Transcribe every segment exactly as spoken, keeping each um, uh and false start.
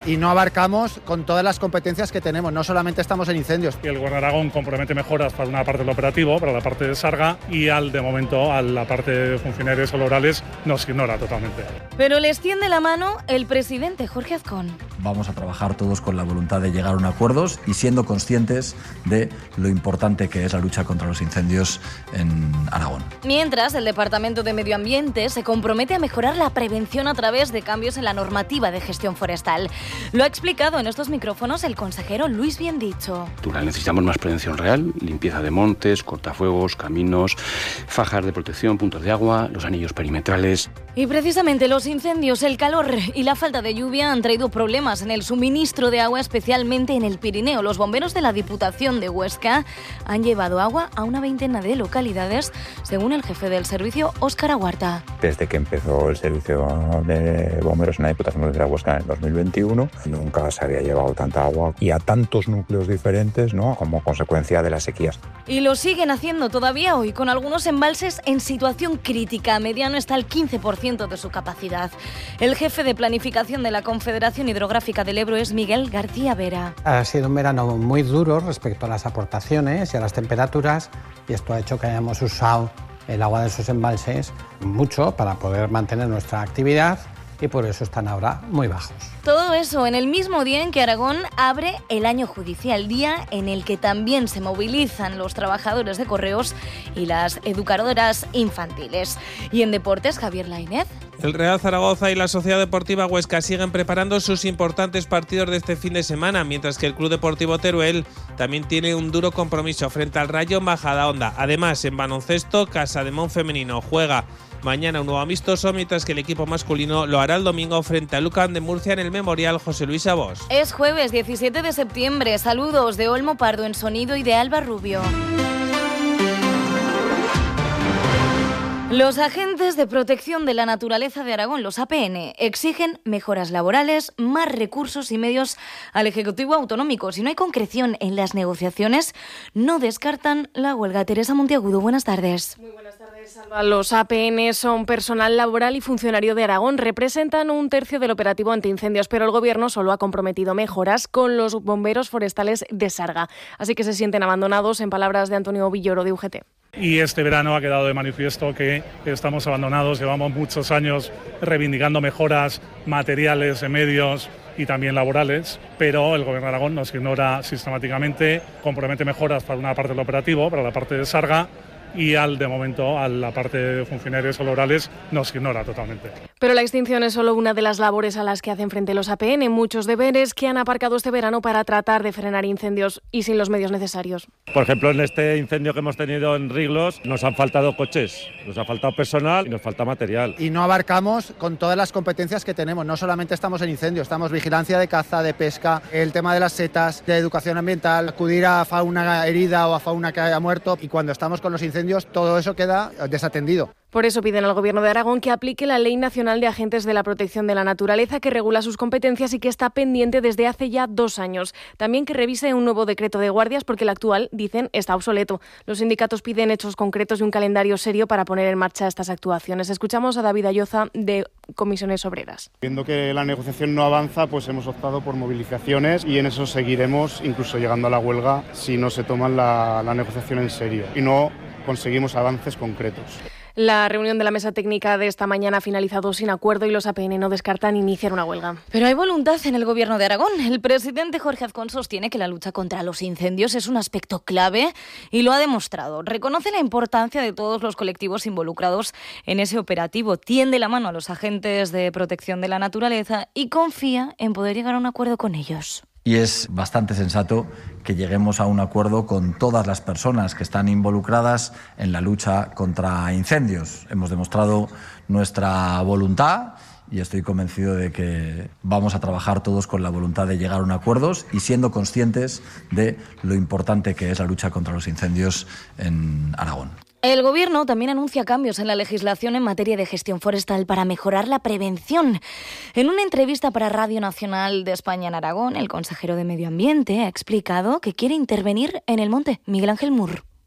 y no abarcamos con todas las competencias que tenemos, no solamente estamos en incendios. Y el Gobierno de Aragón compromete mejoras para una parte del operativo, para la parte de Sarga, y al de momento a la parte de funcionarios o laborales nos ignora totalmente. Pero les tiende la mano el presidente Jorge Azcón. Vamos a trabajar todos con la voluntad de llegar a un acuerdos y siendo conscientes de lo importante que es la lucha contra los incendios en Aragón. Mientras, el Departamento de Medio Ambiente se compromete a mejorar la prevención a través de cambios en la normativa de gestión forestal. Lo ha explicado en estos micrófonos el consejero Luis Biendicho. Necesitamos más prevención real, limpieza de montes, cortafuegos, caminos, fajas de protección, puntos de agua, los anillos perimetrales. Y precisamente los incendios, el calor y la falta de lluvia han traído problemas en el suministro de agua, especialmente en el Pirineo. Los bomberos de la Diputación de Huesca han llevado agua a una veintena de localidades, según el jefe del servicio, Óscar Aguarta. Desde que empezó el servicio de bomberos en la Diputación de Huesca en el dos mil veintiuno, nunca se había llevado tanta agua y a tantos núcleos diferentes, ¿no?, como consecuencia de las sequías. Y lo siguen haciendo todavía hoy, con algunos embalses en situación crítica. A mediano está el quince por ciento de su capacidad. El jefe de planificación de la Confederación Hidrográfica del Ebro es Miguel García Vera. Ha sido un verano muy duro respecto a las aportaciones y a las temperaturas, y esto ha hecho que hayamos usado el agua de esos embalses mucho para poder mantener nuestra actividad, y por eso están ahora muy bajos. Todo eso en el mismo día en que Aragón abre el año judicial, día en el que también se movilizan los trabajadores de correos y las educadoras infantiles. Y en deportes, Javier Lainez. El Real Zaragoza y la Sociedad Deportiva Huesca siguen preparando sus importantes partidos de este fin de semana, mientras que el Club Deportivo Teruel también tiene un duro compromiso frente al Rayo Majadahonda. Además, en baloncesto, Casademón femenino juega mañana un nuevo amistoso, mientras que el equipo masculino lo hará el domingo frente a Lucan de Murcia en el Memorial José Luis Abos. Es jueves diecisiete de septiembre. Saludos de Olmo Pardo en sonido y de Alba Rubio. Los agentes de protección de la naturaleza de Aragón, los A P N, exigen mejoras laborales, más recursos y medios al Ejecutivo Autonómico. Si no hay concreción en las negociaciones, no descartan la huelga. Teresa Monteagudo, buenas tardes. Muy buenas tardes, Alba. Los A P N son personal laboral y funcionario de Aragón. Representan un tercio del operativo antiincendios, pero el Gobierno solo ha comprometido mejoras con los bomberos forestales de Sarga. Así que se sienten abandonados, en palabras de Antonio Villoro de U G T. Y este verano ha quedado de manifiesto que estamos abandonados, llevamos muchos años reivindicando mejoras materiales, de medios y también laborales, pero el Gobierno de Aragón nos ignora sistemáticamente, compromete mejoras para una parte del operativo, para la parte de Sarga, y al de momento a la parte de funcionarios o laborales nos ignora totalmente. Pero la extinción es solo una de las labores a las que hacen frente los A P N, muchos deberes que han aparcado este verano para tratar de frenar incendios y sin los medios necesarios. Por ejemplo, en este incendio que hemos tenido en Riglos nos han faltado coches, nos ha faltado personal y nos falta material. Y no abarcamos con todas las competencias que tenemos, no solamente estamos en incendios, estamos vigilancia de caza, de pesca, el tema de las setas, de educación ambiental, acudir a fauna herida o a fauna que haya muerto, y cuando estamos con los incendios todo eso queda desatendido. Por eso piden al Gobierno de Aragón que aplique la Ley Nacional de Agentes de la Protección de la Naturaleza, que regula sus competencias y que está pendiente desde hace ya dos años. También que revise un nuevo decreto de guardias, porque el actual, dicen, está obsoleto. Los sindicatos piden hechos concretos y un calendario serio para poner en marcha estas actuaciones. Escuchamos a David Ayoza, de Comisiones Obreras. Viendo que la negociación no avanza, pues hemos optado por movilizaciones y en eso seguiremos, incluso llegando a la huelga, si no se toma la, la negociación en serio y no conseguimos avances concretos. La reunión de la mesa técnica de esta mañana ha finalizado sin acuerdo y los A P N no descartan iniciar una huelga. Pero hay voluntad en el Gobierno de Aragón. El presidente Jorge Azcón sostiene que la lucha contra los incendios es un aspecto clave y lo ha demostrado. Reconoce la importancia de todos los colectivos involucrados en ese operativo, tiende la mano a los agentes de protección de la naturaleza y confía en poder llegar a un acuerdo con ellos. Y es bastante sensato que lleguemos a un acuerdo con todas las personas que están involucradas en la lucha contra incendios. Hemos demostrado nuestra voluntad y estoy convencido de que vamos a trabajar todos con la voluntad de llegar a un acuerdo y siendo conscientes de lo importante que es la lucha contra los incendios en Aragón. El Gobierno también anuncia cambios en la legislación en materia de gestión forestal para mejorar la prevención. En una entrevista para Radio Nacional de España en Aragón, el consejero de Medio Ambiente ha explicado que quiere intervenir en el monte. Miguel Ángel Mur.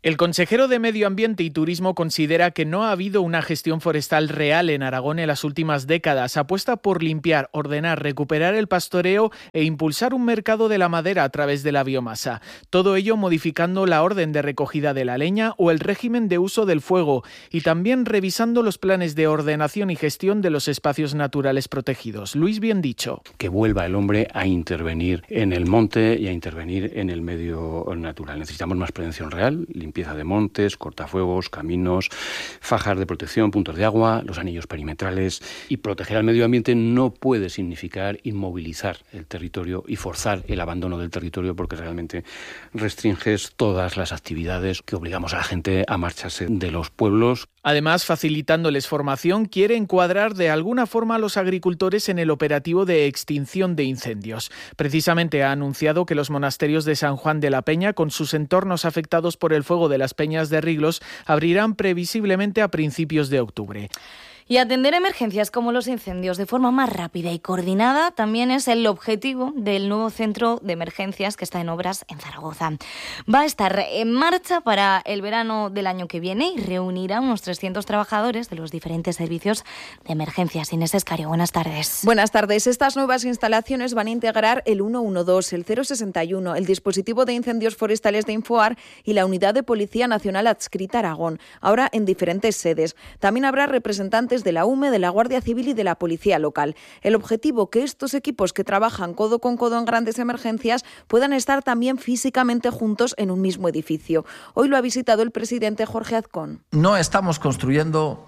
El consejero de Medio Ambiente y Turismo considera que no ha habido una gestión forestal real en Aragón en las últimas décadas. Apuesta por limpiar, ordenar, recuperar el pastoreo e impulsar un mercado de la madera a través de la biomasa. Todo ello modificando la orden de recogida de la leña o el régimen de uso del fuego y también revisando los planes de ordenación y gestión de los espacios naturales protegidos. Luis Biendicho. Que vuelva el hombre a intervenir en el monte y a intervenir en el medio natural. Necesitamos más prevención real, limpieza de montes, cortafuegos, caminos, fajas de protección, puntos de agua, los anillos perimetrales. Y proteger al medio ambiente no puede significar inmovilizar el territorio y forzar el abandono del territorio, porque realmente restringes todas las actividades que obligamos a la gente a marcharse de los pueblos. Además, facilitándoles formación, quiere encuadrar de alguna forma a los agricultores en el operativo de extinción de incendios. Precisamente ha anunciado que los monasterios de San Juan de la Peña, con sus entornos afectados por el fuego de las Peñas de Riglos, abrirán previsiblemente a principios de octubre. Y atender emergencias como los incendios de forma más rápida y coordinada también es el objetivo del nuevo centro de emergencias que está en obras en Zaragoza. Va a estar en marcha para el verano del año que viene y reunirá a unos trescientos trabajadores de los diferentes servicios de emergencias. Inés Escario, buenas tardes. Buenas tardes. Estas nuevas instalaciones van a integrar el ciento doce, el cero sesenta y uno, el dispositivo de incendios forestales de Infoar y la unidad de Policía Nacional adscrita a Aragón, ahora en diferentes sedes. También habrá representantes de la U M E, de la Guardia Civil y de la Policía Local. El objetivo, que estos equipos que trabajan codo con codo en grandes emergencias puedan estar también físicamente juntos en un mismo edificio. Hoy lo ha visitado el presidente Jorge Azcón. No estamos construyendo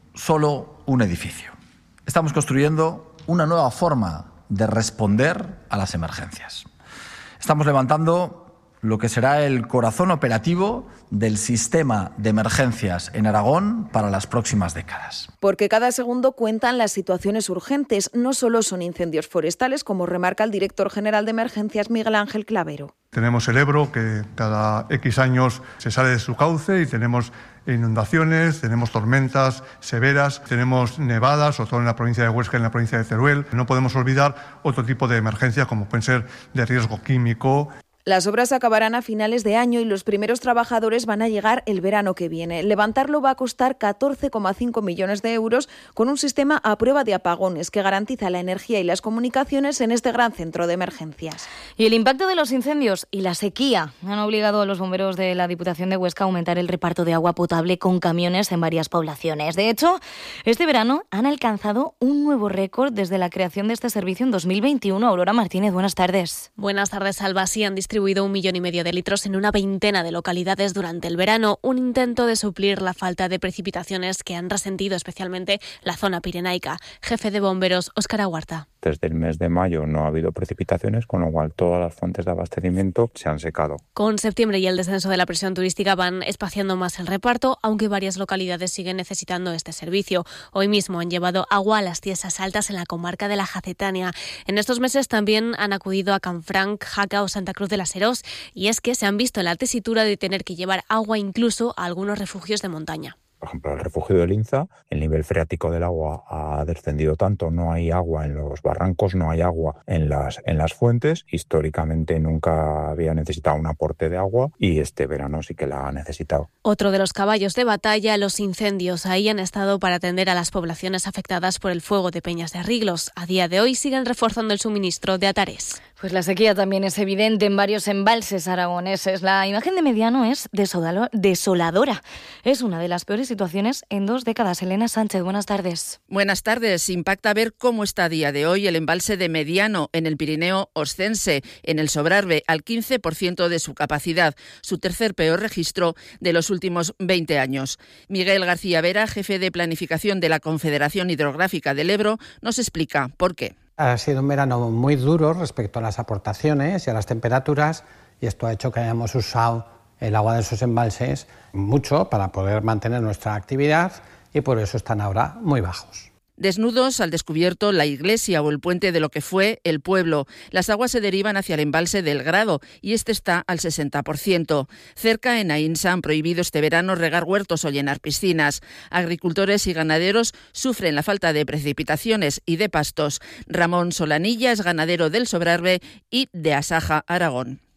solo un edificio. Estamos construyendo una nueva forma de responder a las emergencias. Estamos levantando lo que será el corazón operativo del sistema de emergencias en Aragón para las próximas décadas. Porque cada segundo cuentan las situaciones urgentes, no solo son incendios forestales, como remarca el director general de Emergencias, Miguel Ángel Clavero. Tenemos el Ebro, que cada X años se sale de su cauce, y tenemos inundaciones, tenemos tormentas severas, tenemos nevadas, sobre todo en la provincia de Huesca y en la provincia de Teruel. No podemos olvidar otro tipo de emergencias, como pueden ser de riesgo químico. Las obras acabarán a finales de año y los primeros trabajadores van a llegar el verano que viene. Levantarlo va a costar catorce coma cinco millones de euros con un sistema a prueba de apagones que garantiza la energía y las comunicaciones en este gran centro de emergencias. Y el impacto de los incendios y la sequía han obligado a los bomberos de la Diputación de Huesca a aumentar el reparto de agua potable con camiones en varias poblaciones. De hecho, este verano han alcanzado un nuevo récord desde la creación de este servicio en dos mil veintiuno. Aurora Martínez, buenas tardes. Buenas tardes, Alba. Sí, han distribuido un millón y medio de litros en una veintena de localidades durante el verano, un intento de suplir la falta de precipitaciones que han resentido especialmente la zona pirenaica. Jefe de bomberos, Óscar Aguarta. Desde el mes de mayo no ha habido precipitaciones, con lo cual todas las fuentes de abastecimiento se han secado. Con septiembre y el descenso de la presión turística van espaciando más el reparto, aunque varias localidades siguen necesitando este servicio. Hoy mismo han llevado agua a las Tiesas Altas en la comarca de la Jacetania. En estos meses también han acudido a Canfranc, Jaca o Santa Cruz de la Serós, y es que se han visto en la tesitura de tener que llevar agua incluso a algunos refugios de montaña. Por ejemplo, el refugio del Inza, el nivel freático del agua ha descendido tanto, no hay agua en los barrancos, no hay agua en las, en las fuentes. Históricamente nunca había necesitado un aporte de agua y este verano sí que la ha necesitado. Otro de los caballos de batalla, los incendios. Ahí han estado para atender a las poblaciones afectadas por el fuego de Peñas de Riglos. A día de hoy siguen reforzando el suministro de atares. Pues la sequía también es evidente en varios embalses aragoneses. La imagen de Mediano es desoladora. Es una de las peores situaciones en dos décadas. Elena Sánchez, buenas tardes. Buenas tardes. Impacta ver cómo está a día de hoy el embalse de Mediano en el Pirineo Oscense, en el Sobrarbe, al quince por ciento de su capacidad, su tercer peor registro de los últimos veinte años. Miguel García Vera, jefe de planificación de la Confederación Hidrográfica del Ebro, nos explica por qué. Ha sido un verano muy duro respecto a las aportaciones y a las temperaturas, y esto ha hecho que hayamos usado el agua de esos embalses mucho para poder mantener nuestra actividad, y por eso están ahora muy bajos. Desnudos, al descubierto, la iglesia o el puente de lo que fue el pueblo. Las aguas se derivan hacia el embalse del Grado y este está al sesenta por ciento. Cerca, en Aínsa, han prohibido este verano regar huertos o llenar piscinas. Agricultores y ganaderos sufren la falta de precipitaciones y de pastos. Ramón Solanilla es ganadero del Sobrarbe y de Asaja, Aragón.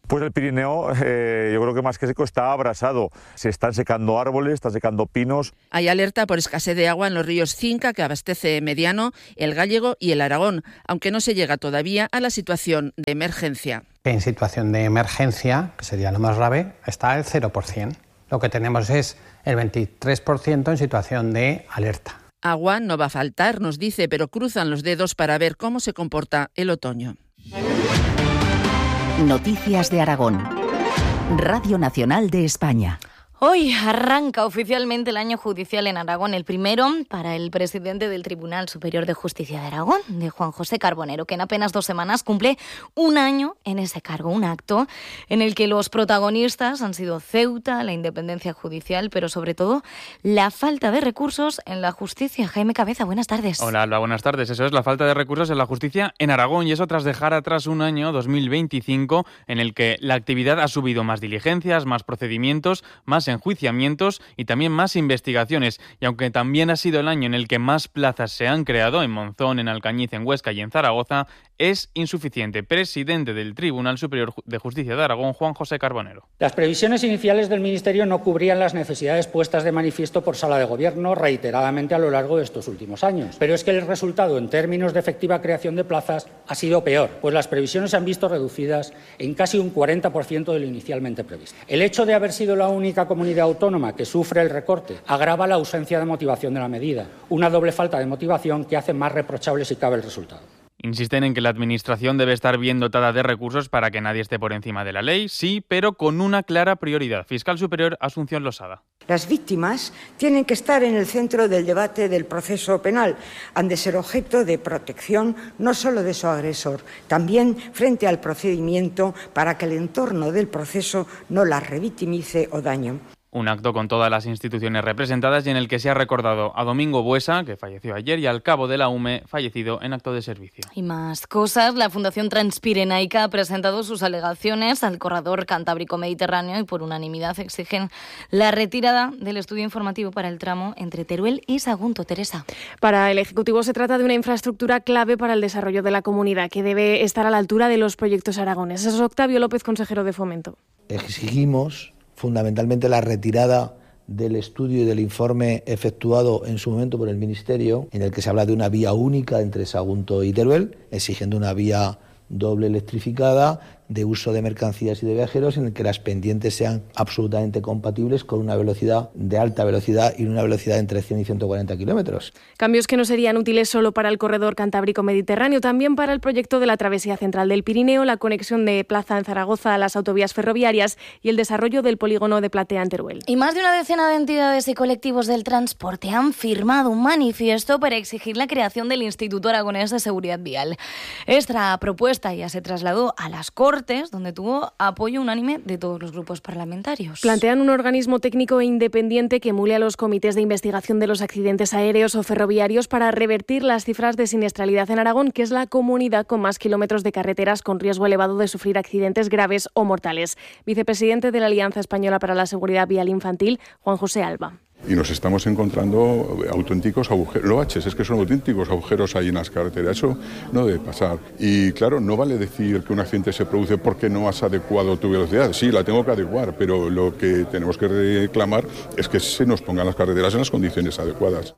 Pues el Pirineo, eh, yo creo que más que seco, está abrasado. Se están secando árboles, están secando pinos. Hay alerta por escasez de agua en los ríos Cinca, que abastece Mediano, el Gállego y el Aragón, aunque no se llega todavía a la situación de emergencia. En situación de emergencia, que sería lo más grave, está el cero por ciento. Lo que tenemos es el veintitrés por ciento en situación de alerta. Agua no va a faltar, nos dice, pero cruzan los dedos para ver cómo se comporta el otoño. Noticias de Aragón. Radio Nacional de España. Hoy arranca oficialmente el año judicial en Aragón, el primero para el presidente del Tribunal Superior de Justicia de Aragón, de Juan José Carbonero, que en apenas dos semanas cumple un año en ese cargo, un acto en el que los protagonistas han sido Ceuta, la independencia judicial, pero sobre todo la falta de recursos en la justicia. Jaime Cabeza, buenas tardes. Hola, Alba, buenas tardes. Eso es, la falta de recursos en la justicia en Aragón, y eso tras dejar atrás un año, dos mil veinticinco, en el que la actividad ha subido más diligencias, más procedimientos, más enjuiciamientos y también más investigaciones. Y aunque también ha sido el año en el que más plazas se han creado en Monzón, en Alcañiz, en Huesca y en Zaragoza, es insuficiente. Presidente del Tribunal Superior de Justicia de Aragón, Juan José Carbonero. Las previsiones iniciales del Ministerio no cubrían las necesidades puestas de manifiesto por Sala de Gobierno reiteradamente a lo largo de estos últimos años. Pero es que el resultado en términos de efectiva creación de plazas ha sido peor, pues las previsiones se han visto reducidas en casi un cuarenta por ciento de lo inicialmente previsto. El hecho de haber sido la única comunidad autónoma que sufre el recorte agrava la ausencia de motivación de la medida, una doble falta de motivación que hace más reprochable si cabe el resultado. Insisten en que la Administración debe estar bien dotada de recursos para que nadie esté por encima de la ley, sí, pero con una clara prioridad. Fiscal Superior Asunción Losada. Las víctimas tienen que estar en el centro del debate del proceso penal. Han de ser objeto de protección no solo de su agresor, también frente al procedimiento para que el entorno del proceso no las revictimice o dañe. Un acto con todas las instituciones representadas y en el que se ha recordado a Domingo Buesa, que falleció ayer, y al cabo de la U M E, fallecido en acto de servicio. Y más cosas. La Fundación Transpirenaica ha presentado sus alegaciones al corredor Cantábrico Mediterráneo y por unanimidad exigen la retirada del estudio informativo para el tramo entre Teruel y Sagunto. Teresa. Para el Ejecutivo se trata de una infraestructura clave para el desarrollo de la comunidad, que debe estar a la altura de los proyectos aragoneses. Es Octavio López, consejero de Fomento. Exigimos fundamentalmente la retirada del estudio y del informe efectuado en su momento por el Ministerio, en el que se habla de una vía única entre Sagunto y Teruel, exigiendo una vía doble electrificada de uso de mercancías y de viajeros, en el que las pendientes sean absolutamente compatibles con una velocidad de alta velocidad y una velocidad entre cien y ciento cuarenta kilómetros. Cambios que no serían útiles solo para el corredor Cantábrico Mediterráneo, también para el proyecto de la travesía central del Pirineo, la conexión de Plaza en Zaragoza a las autovías ferroviarias y el desarrollo del polígono de Platea en Teruel. Y más de una decena de entidades y colectivos del transporte han firmado un manifiesto para exigir la creación del Instituto Aragonés de Seguridad Vial. Esta propuesta ya se trasladó a las Cortes, donde tuvo apoyo unánime de todos los grupos parlamentarios. Plantean un organismo técnico e independiente que emule a los comités de investigación de los accidentes aéreos o ferroviarios para revertir las cifras de siniestralidad en Aragón, que es la comunidad con más kilómetros de carreteras con riesgo elevado de sufrir accidentes graves o mortales. Vicepresidente de la Alianza Española para la Seguridad Vial Infantil, Juan José Alba. Y nos estamos encontrando auténticos agujeros, loaches, es que son auténticos agujeros ahí en las carreteras, eso no debe pasar. Y claro, no vale decir que un accidente se produce porque no has adecuado tu velocidad, sí, la tengo que adecuar, pero lo que tenemos que reclamar es que se nos pongan las carreteras en las condiciones adecuadas.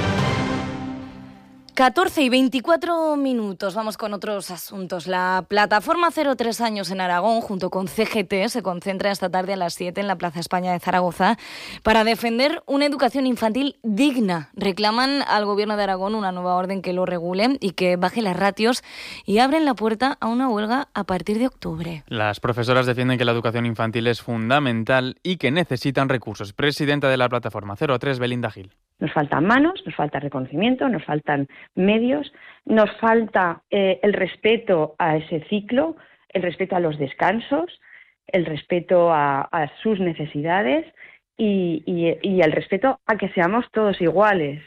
catorce y veinticuatro minutos. Vamos con otros asuntos. La plataforma cero tres años en Aragón, junto con C G T, se concentra esta tarde a las siete en la Plaza España de Zaragoza para defender una educación infantil digna. Reclaman al Gobierno de Aragón una nueva orden que lo regule y que baje las ratios, y abren la puerta a una huelga a partir de octubre. Las profesoras defienden que la educación infantil es fundamental y que necesitan recursos. Presidenta de la plataforma cero tres, Belinda Gil. Nos faltan manos, nos falta reconocimiento, nos faltan medios, nos falta eh, el respeto a ese ciclo, el respeto a los descansos, el respeto a, a sus necesidades y, y, y el respeto a que seamos todos iguales.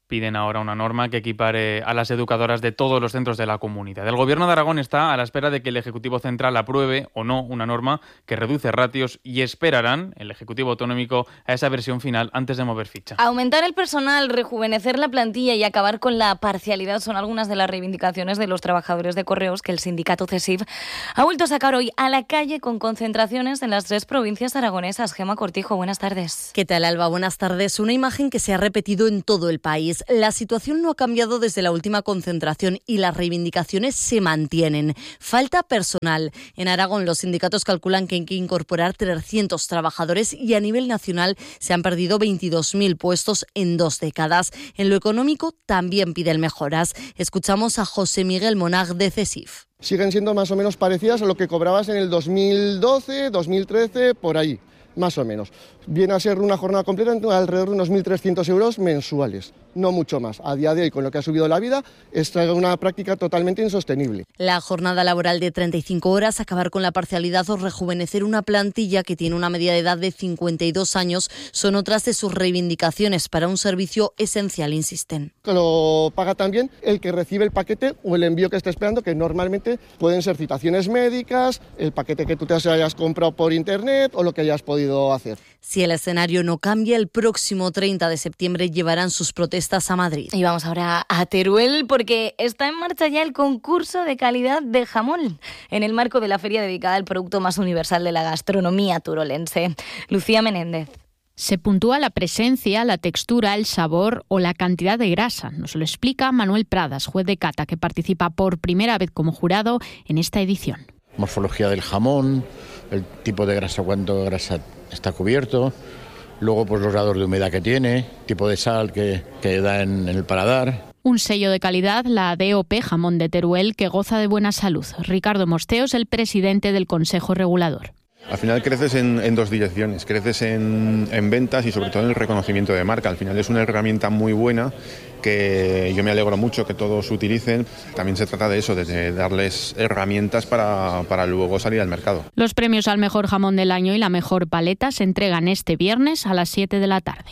Piden ahora una norma que equipare a las educadoras de todos los centros de la comunidad. El Gobierno de Aragón está a la espera de que el Ejecutivo Central apruebe o no una norma que reduce ratios y esperarán el Ejecutivo Autonómico a esa versión final antes de mover ficha. Aumentar el personal, rejuvenecer la plantilla y acabar con la parcialidad son algunas de las reivindicaciones de los trabajadores de Correos que el sindicato CESIF ha vuelto a sacar hoy a la calle con concentraciones en las tres provincias aragonesas. Gemma Cortijo, buenas tardes. ¿Qué tal, Alba? Buenas tardes. Una imagen que se ha repetido en todo el país. La situación no ha cambiado desde la última concentración y las reivindicaciones se mantienen. Falta personal. En Aragón los sindicatos calculan que hay que incorporar trescientos trabajadores y a nivel nacional se han perdido veintidós mil puestos en dos décadas. En lo económico también piden mejoras. Escuchamos a José Miguel Monag de CESIF. Siguen siendo más o menos parecidas a lo que cobrabas en el dos mil doce, dos mil trece, por ahí. Más o menos. Viene a ser una jornada completa en alrededor de unos mil trescientos euros mensuales, no mucho más. A día de hoy, con lo que ha subido la vida, es una práctica totalmente insostenible. La jornada laboral de treinta y cinco horas, acabar con la parcialidad o rejuvenecer una plantilla que tiene una media de edad de cincuenta y dos años son otras de sus reivindicaciones para un servicio esencial, insisten. Que lo paga también el que recibe el paquete o el envío que esté esperando, que normalmente pueden ser citaciones médicas, el paquete que tú te hayas comprado por internet o lo que hayas podido hacer. Si el escenario no cambia, el próximo treinta de septiembre llevarán sus protestas a Madrid. Y vamos ahora a Teruel porque está en marcha ya el concurso de calidad de jamón en el marco de la feria dedicada al producto más universal de la gastronomía turolense. Lucía Menéndez. Se puntúa la presencia, la textura, el sabor o la cantidad de grasa. Nos lo explica Manuel Pradas, juez de cata, que participa por primera vez como jurado en esta edición. Morfología del jamón, el tipo de grasa, cuánto grasa está cubierto, luego pues los grados de humedad que tiene, tipo de sal que, que da en, en el paladar. Un sello de calidad, la D O P Jamón de Teruel, que goza de buena salud. Ricardo Mosteos, el presidente del Consejo Regulador. Al final creces en, en dos direcciones, creces en, en ventas y sobre todo en el reconocimiento de marca. Al final es una herramienta muy buena que yo me alegro mucho que todos utilicen. También se trata de eso, de darles herramientas para, para luego salir al mercado. Los premios al mejor jamón del año y la mejor paleta se entregan este viernes a las siete de la tarde.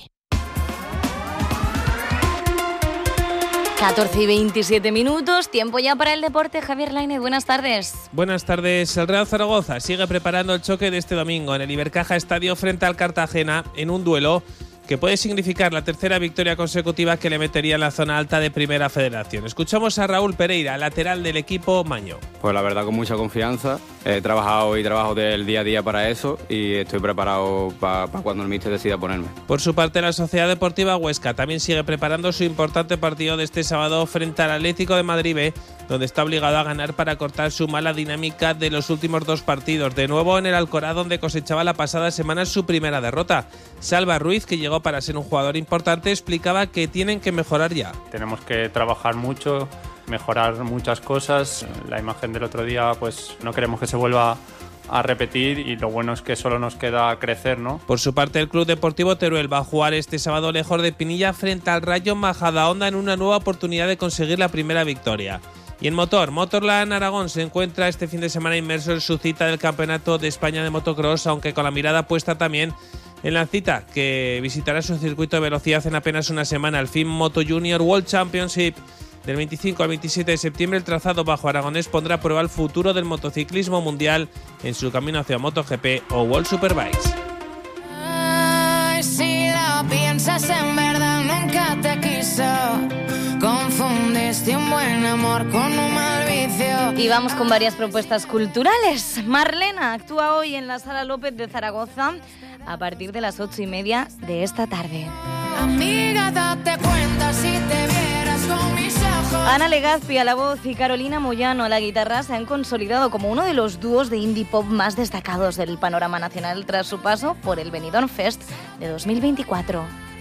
catorce y veintisiete minutos, tiempo ya para el deporte. Javier Lainez, buenas tardes. Buenas tardes. El Real Zaragoza sigue preparando el choque de este domingo en el Ibercaja Estadio frente al Cartagena en un duelo que puede significar la tercera victoria consecutiva que le metería en la zona alta de Primera Federación. Escuchamos a Raúl Pereira, lateral del equipo maño. Pues la verdad con mucha confianza. He trabajado y trabajo del día a día para eso y estoy preparado para pa cuando el míster decida ponerme. Por su parte, la Sociedad Deportiva Huesca también sigue preparando su importante partido de este sábado frente al Atlético de Madrid B, donde está obligado a ganar para cortar su mala dinámica de los últimos dos partidos. De nuevo en el Alcorá, donde cosechaba la pasada semana su primera derrota. Salva Ruiz, que llegó para ser un jugador importante, explicaba que tienen que mejorar ya. Tenemos que trabajar mucho, mejorar muchas cosas. La imagen del otro día, pues no queremos que se vuelva a repetir y lo bueno es que solo nos queda crecer, ¿no? Por su parte, el Club Deportivo Teruel va a jugar este sábado lejos de Pinilla frente al Rayo Majadahonda en una nueva oportunidad de conseguir la primera victoria. Y en motor, Motorland Aragón se encuentra este fin de semana inmerso en su cita del Campeonato de España de Motocross, aunque con la mirada puesta también en la cita que visitará su circuito de velocidad en apenas una semana, el FIM Moto Junior World Championship. Del veinticinco al veintisiete de septiembre, el trazado bajo aragonés pondrá a prueba el futuro del motociclismo mundial en su camino hacia MotoGP o World Superbikes. Ay, si lo piensas en verdad, nunca te quiso. Confundiste un buen amor con un mal vicio. Y vamos con varias propuestas culturales. Marlena actúa hoy en la Sala López de Zaragoza a partir de las ocho y media de esta tarde. Amiga, date cuenta si te vieras con mis ojos. Ana Legazpi a la voz y Carolina Moyano a la guitarra se han consolidado como uno de los dúos de indie pop más destacados del panorama nacional tras su paso por el Benidorm Fest de dos mil veinticuatro.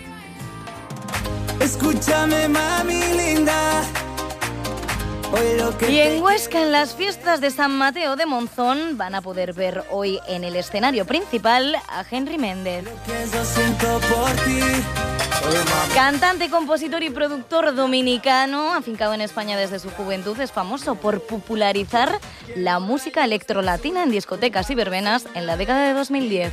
Escúchame, mami linda. Y en Huesca, en las fiestas de San Mateo de Monzón, van a poder ver hoy en el escenario principal a Henry Méndez. Lo que yo siento por ti. Cantante, compositor y productor dominicano, afincado en España desde su juventud, es famoso por popularizar la música electrolatina en discotecas y verbenas en la década de dos mil diez.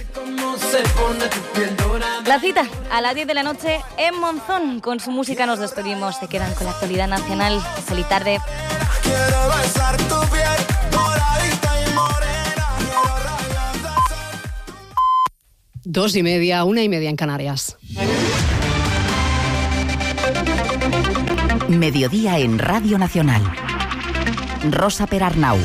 La cita a las diez de la noche en Monzón. Con su música nos despedimos. Se quedan con la actualidad nacional. Feliz tarde. Quiero besar tu piel doradita y morena. Dos y media, una y media en Canarias. Mediodía en Radio Nacional. Rosa Perarnau.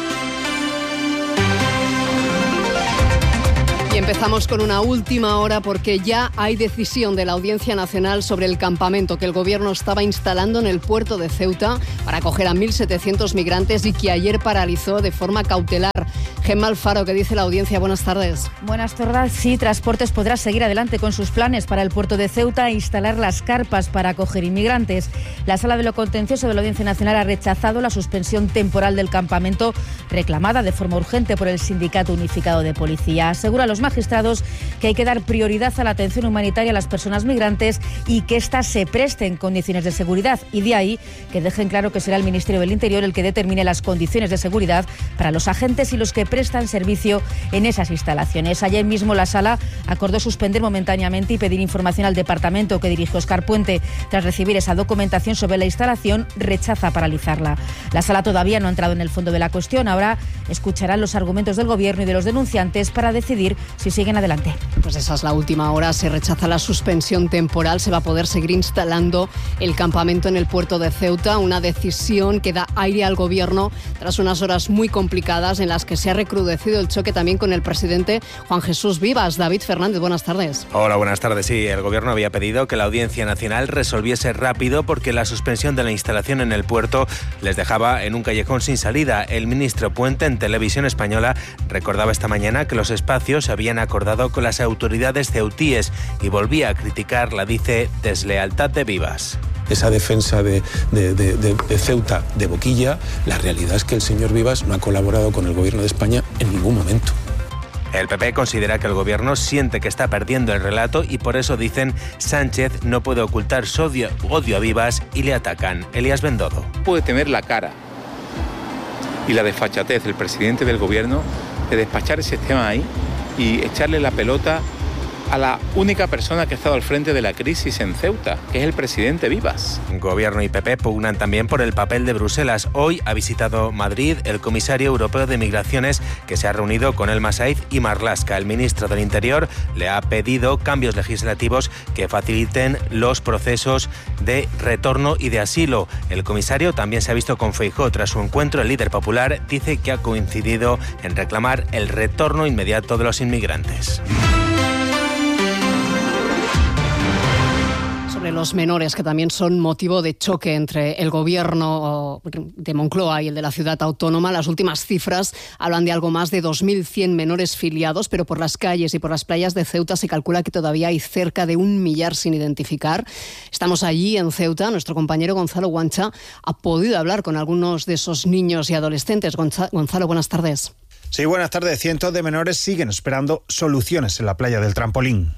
Y empezamos con una última hora porque ya hay decisión de la Audiencia Nacional sobre el campamento que el Gobierno estaba instalando en el puerto de Ceuta para acoger a mil setecientos migrantes y que ayer paralizó de forma cautelar. Gemma Alfaro, ¿qué dice la Audiencia? Buenas tardes. Buenas tardes. Sí, Transportes podrá seguir adelante con sus planes para el puerto de Ceuta e instalar las carpas para acoger inmigrantes. La Sala de lo Contencioso de la Audiencia Nacional ha rechazado la suspensión temporal del campamento reclamada de forma urgente por el Sindicato Unificado de Policía. Asegura a los magistrados que hay que dar prioridad a la atención humanitaria a las personas migrantes y que éstas se presten condiciones de seguridad. Y de ahí que dejen claro que será el Ministerio del Interior el que determine las condiciones de seguridad para los agentes y los que prestan servicio en esas instalaciones. Ayer mismo la Sala acordó suspender momentáneamente y pedir información al departamento que dirige Óscar Puente. Tras recibir esa documentación sobre la instalación, rechaza paralizarla. La Sala todavía no ha entrado en el fondo de la cuestión. Ahora escucharán los argumentos del Gobierno y de los denunciantes para decidir si siguen adelante. Pues esa es la última hora. Se rechaza la suspensión temporal. Se va a poder seguir instalando el campamento en el puerto de Ceuta. Una decisión que da aire al Gobierno tras unas horas muy complicadas en las que se ha recrudecido el choque también con el presidente Juan Jesús Vivas. David Fernández, buenas tardes. Hola, buenas tardes. Sí, el Gobierno había pedido que la Audiencia Nacional resolviese rápido porque la suspensión de la instalación en el puerto les dejaba en un callejón sin salida. El ministro Puente en Televisión Española recordaba esta mañana que los espacios se habían acordado con las autoridades ceutíes y volvía a criticar la, dice, deslealtad de Vivas. Esa defensa de, de, de, de, de Ceuta de boquilla, la realidad es que el señor Vivas no ha colaborado con el Gobierno de España en ningún momento. El P P considera que el Gobierno siente que está perdiendo el relato y por eso dicen Sánchez no puede ocultar su odio, odio a Vivas y le atacan. Elías Bendodo. Puede tener la cara y la desfachatez del presidente del Gobierno de despachar ese tema ahí y echarle la pelota a la única persona que ha estado al frente de la crisis en Ceuta, que es el presidente Vivas. Gobierno y P P pugnan también por el papel de Bruselas. Hoy ha visitado Madrid el comisario europeo de Migraciones, que se ha reunido con Elma Saiz y Marlaska. El ministro del Interior le ha pedido cambios legislativos que faciliten los procesos de retorno y de asilo. El comisario también se ha visto con Feijóo tras su encuentro. El líder popular dice que ha coincidido en reclamar el retorno inmediato de los inmigrantes. Sobre los menores, que también son motivo de choque entre el Gobierno de Moncloa y el de la ciudad autónoma. Las últimas cifras hablan de algo más de dos mil cien menores filiados, pero por las calles y por las playas de Ceuta se calcula que todavía hay cerca de un millar sin identificar. Estamos allí en Ceuta. Nuestro compañero Gonzalo Guancha ha podido hablar con algunos de esos niños y adolescentes. Gonzalo, buenas tardes. Sí, buenas tardes. Cientos de menores siguen esperando soluciones en la playa del Trampolín.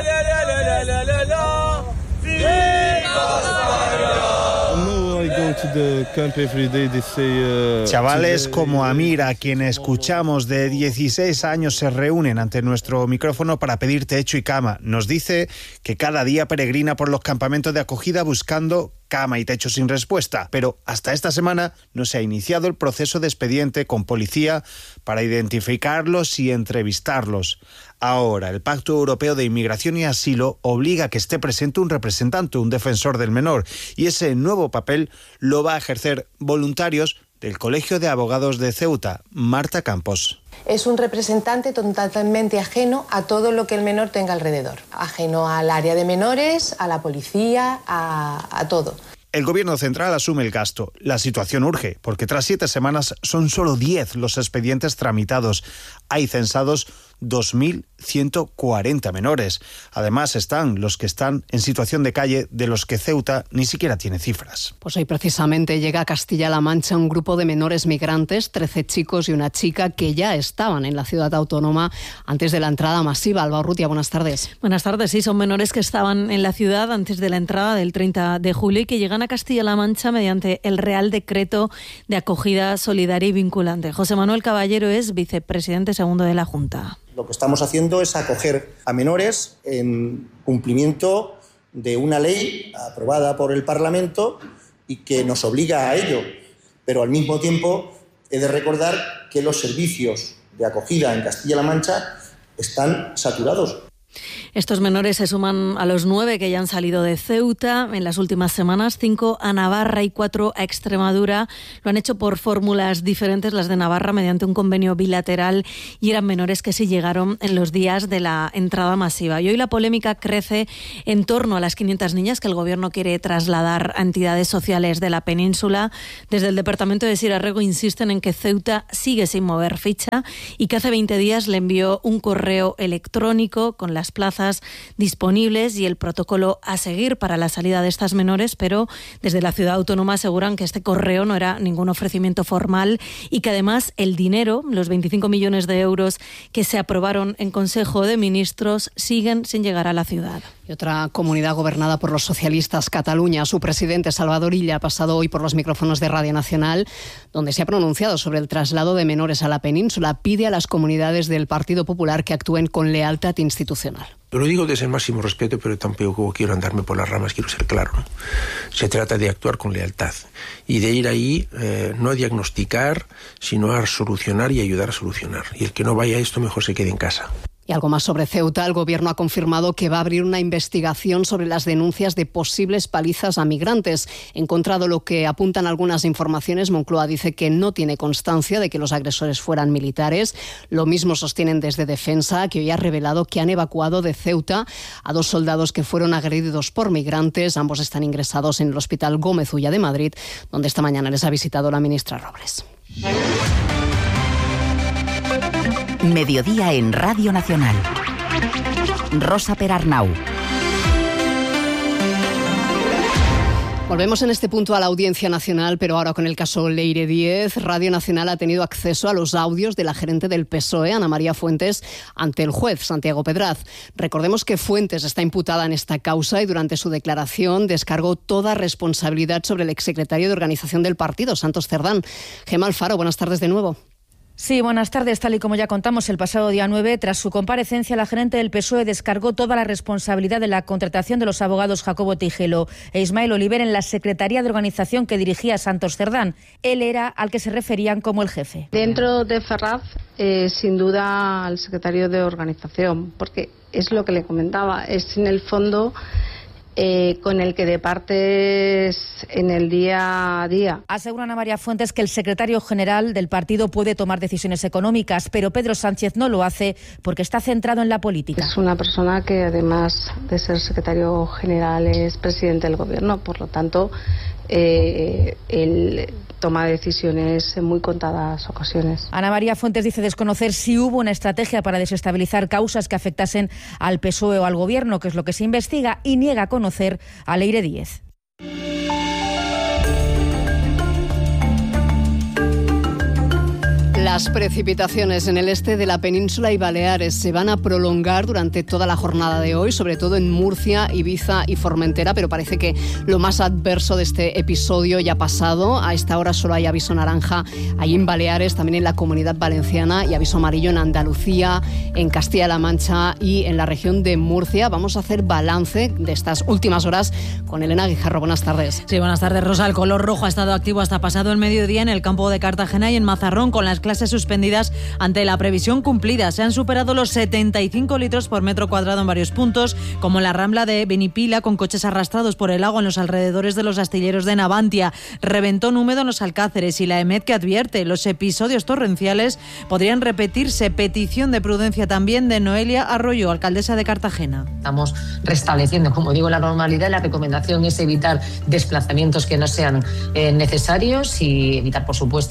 Chavales como Amir, a quien escuchamos, de dieciséis años, se reúnen ante nuestro micrófono para pedir techo y cama. Nos dice que cada día peregrina por los campamentos de acogida buscando cama y techo sin respuesta, pero hasta esta semana no se ha iniciado el proceso de expediente con policía para identificarlos y entrevistarlos. Ahora, el Pacto Europeo de Inmigración y Asilo obliga a que esté presente un representante, un defensor del menor, y ese nuevo papel lo va a ejercer voluntarios del Colegio de Abogados de Ceuta, Marta Campos. Es un representante totalmente ajeno a todo lo que el menor tenga alrededor, ajeno al área de menores, a la policía, a, a todo. El Gobierno central asume el gasto. La situación urge, porque tras siete semanas son solo diez los expedientes tramitados. Hay censados dos mil ciento cuarenta menores. Además están los que están en situación de calle, de los que Ceuta ni siquiera tiene cifras. Pues hoy precisamente llega a Castilla-La Mancha un grupo de menores migrantes, trece chicos y una chica que ya estaban en la ciudad autónoma antes de la entrada masiva. Alba Urrutia, buenas tardes. Buenas tardes, sí, son menores que estaban en la ciudad antes de la entrada del treinta de julio y que llegan a Castilla-La Mancha mediante el Real Decreto de Acogida Solidaria y Vinculante. José Manuel Caballero es vicepresidente segundo de la Junta. Lo que estamos haciendo es acoger a menores en cumplimiento de una ley aprobada por el Parlamento y que nos obliga a ello. Pero al mismo tiempo he de recordar que los servicios de acogida en Castilla-La Mancha están saturados. Estos menores se suman a los nueve que ya han salido de Ceuta en las últimas semanas, cinco a Navarra y cuatro a Extremadura. Lo han hecho por fórmulas diferentes, las de Navarra, mediante un convenio bilateral, y eran menores que sí llegaron en los días de la entrada masiva. Y hoy la polémica crece en torno a las quinientas niñas que el Gobierno quiere trasladar a entidades sociales de la península. Desde el Departamento de Sirarrego insisten en que Ceuta sigue sin mover ficha y que hace veinte días le envió un correo electrónico con las plazas disponibles y el protocolo a seguir para la salida de estas menores, pero desde la ciudad autónoma aseguran que este correo no era ningún ofrecimiento formal y que además el dinero, los veinticinco millones de euros que se aprobaron en Consejo de Ministros, siguen sin llegar a la ciudad. Y otra comunidad gobernada por los socialistas, Cataluña. Su presidente, Salvador Illa, ha pasado hoy por los micrófonos de Radio Nacional, donde se ha pronunciado sobre el traslado de menores a la península. Pide a las comunidades del Partido Popular que actúen con lealtad institucional. Lo digo desde el máximo respeto, pero tampoco quiero andarme por las ramas, quiero ser claro, ¿no? Se trata de actuar con lealtad y de ir ahí eh, no a diagnosticar, sino a solucionar y ayudar a solucionar. Y el que no vaya a esto mejor se quede en casa. Y algo más sobre Ceuta. El Gobierno ha confirmado que va a abrir una investigación sobre las denuncias de posibles palizas a migrantes. En contra de lo que apuntan algunas informaciones, Moncloa dice que no tiene constancia de que los agresores fueran militares. Lo mismo sostienen desde Defensa, que hoy ha revelado que han evacuado de Ceuta a dos soldados que fueron agredidos por migrantes. Ambos están ingresados en el Hospital Gómez Ulla de Madrid, donde esta mañana les ha visitado la ministra Robles. Mediodía en Radio Nacional. Rosa Perarnau. Volvemos en este punto a la Audiencia Nacional, pero ahora con el caso Leire Díez. Radio Nacional ha tenido acceso a los audios de la gerente del P S O E, Ana María Fuentes, ante el juez Santiago Pedraz. Recordemos que Fuentes está imputada en esta causa y durante su declaración descargó toda responsabilidad sobre el exsecretario de Organización del partido, Santos Cerdán. Gemma Alfaro, buenas tardes de nuevo. Sí, buenas tardes. Tal y como ya contamos el pasado día nueve, tras su comparecencia, la gerente del P S O E descargó toda la responsabilidad de la contratación de los abogados Jacobo Tijelo e Ismael Oliver en la Secretaría de Organización que dirigía Santos Cerdán. Él era al que se referían como el jefe. Dentro de Ferraz, eh, sin duda, al secretario de Organización, porque es lo que le comentaba, es en el fondo Eh, con el que departes en el día a día. Asegura Ana María Fuentes que el secretario general del partido puede tomar decisiones económicas, pero Pedro Sánchez no lo hace porque está centrado en la política. Es una persona que además de ser secretario general es presidente del gobierno, por lo tanto eh, él toma decisiones en muy contadas ocasiones. Ana María Fuentes dice desconocer si hubo una estrategia para desestabilizar causas que afectasen al P S O E o al gobierno, que es lo que se investiga, y niega a conocer a Leire Díez. Las precipitaciones en el este de la península y Baleares se van a prolongar durante toda la jornada de hoy, sobre todo en Murcia, Ibiza y Formentera, pero parece que lo más adverso de este episodio ya ha pasado. A esta hora solo hay aviso naranja ahí en Baleares, también en la Comunidad Valenciana, y aviso amarillo en Andalucía, en Castilla-La Mancha y en la región de Murcia. Vamos a hacer balance de estas últimas horas con Elena Guijarro. Buenas tardes. Sí, buenas tardes, Rosa. El color rojo ha estado activo hasta pasado el mediodía en el campo de Cartagena y en Mazarrón, con las clases suspendidas ante la previsión cumplida. Se han superado los setenta y cinco litros por metro cuadrado en varios puntos, como en la Rambla de Benipila, con coches arrastrados por el agua en los alrededores de los astilleros de Navantia. Reventón húmedo en los Alcáceres, y la EMET que advierte los episodios torrenciales podrían repetirse. Petición de prudencia también de Noelia Arroyo, alcaldesa de Cartagena. Estamos restableciendo, como digo, la normalidad. La recomendación es evitar desplazamientos que no sean eh, necesarios y evitar, por supuesto,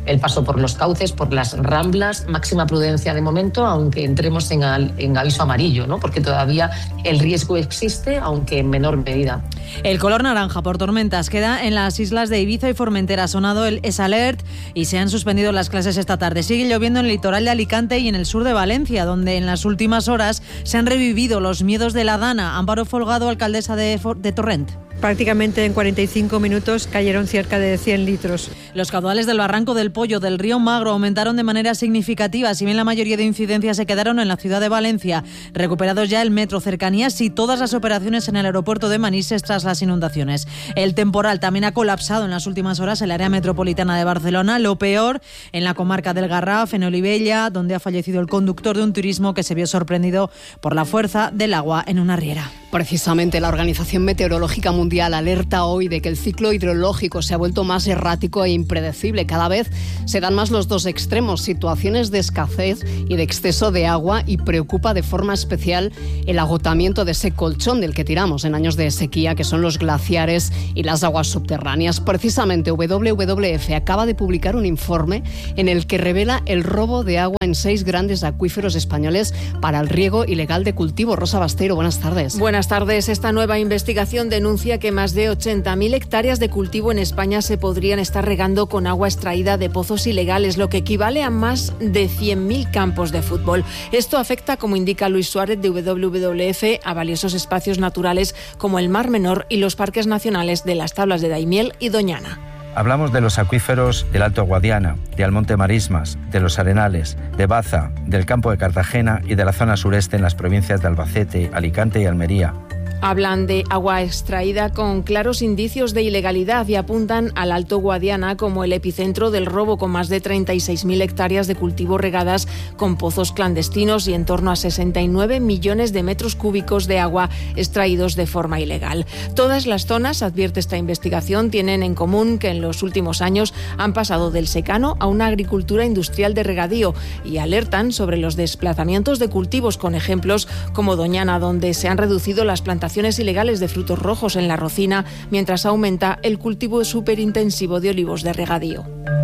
el paso por los cauces, por las ramblas, máxima prudencia de momento, aunque entremos en, al, en aviso amarillo, ¿no? Porque todavía el riesgo existe, aunque en menor medida. El color naranja por tormentas queda en las islas de Ibiza y Formentera. Ha sonado el S-Alert y se han suspendido las clases esta tarde. Sigue lloviendo en el litoral de Alicante y en el sur de Valencia, donde en las últimas horas se han revivido los miedos de la Dana. Amparo Folgado, alcaldesa de, de Torrent. Prácticamente en cuarenta y cinco minutos cayeron cerca de cien litros. Los caudales del Barranco del Pollo del río Magro aumentaron de manera significativa, si bien la mayoría de incidencias se quedaron en la ciudad de Valencia. Recuperados ya el metro, cercanías y todas las operaciones en el aeropuerto de Manises tras las inundaciones. El temporal también ha colapsado en las últimas horas en el área metropolitana de Barcelona. Lo peor en la comarca del Garraf, en Olivella, donde ha fallecido el conductor de un turismo que se vio sorprendido por la fuerza del agua en una riera. Precisamente la Organización Meteorológica Mundial alerta hoy de que el ciclo hidrológico se ha vuelto más errático e impredecible. Cada vez se dan más los dos extremos, situaciones de escasez y de exceso de agua, y preocupa de forma especial el agotamiento de ese colchón del que tiramos en años de sequía, que son los glaciares y las aguas subterráneas. Precisamente W W F acaba de publicar un informe en el que revela el robo de agua en seis grandes acuíferos españoles para el riego ilegal de cultivo. Rosa Bastero, buenas tardes. Buenas tardes. Esta nueva investigación denuncia que más de ochenta mil hectáreas de cultivo en España se podrían estar regando con agua extraída de pozos ilegales, lo que equivale a más de cien mil campos de fútbol. Esto afecta, como indica Luis Suárez de W W F, a valiosos espacios naturales como el Mar Menor y los parques nacionales de las Tablas de Daimiel y Doñana. Hablamos de los acuíferos del Alto Guadiana, de Almonte Marismas, de los Arenales, de Baza, del campo de Cartagena y de la zona sureste en las provincias de Albacete, Alicante y Almería. Hablan de agua extraída con claros indicios de ilegalidad y apuntan al Alto Guadiana como el epicentro del robo, con más de treinta y seis mil hectáreas de cultivo regadas con pozos clandestinos y en torno a sesenta y nueve millones de metros cúbicos de agua extraídos de forma ilegal. Todas las zonas, advierte esta investigación, tienen en común que en los últimos años han pasado del secano a una agricultura industrial de regadío, y alertan sobre los desplazamientos de cultivos, con ejemplos como Doñana, donde se han reducido las plantaciones ilegales de frutos rojos en la Rocina, mientras aumenta el cultivo superintensivo de olivos de regadío.